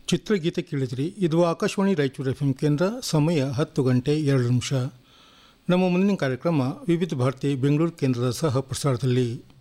ಚಿತ್ರಗೀತೆ ಕೇಳಿದ್ರಿ. ಇದು ಆಕಾಶವಾಣಿ ರಾಯಚೂರು FM ಕೇಂದ್ರ. ಸಮಯ 10 ಗಂಟೆ 2 ನಿಮಿಷ. ನಮ್ಮ ಮುಂದಿನ ಕಾರ್ಯಕ್ರಮ ವಿವಿಧ ಭಾರತಿ ಬೆಂಗಳೂರು ಕೇಂದ್ರದ ಸಹ ಪ್ರಸಾರದಲ್ಲಿ.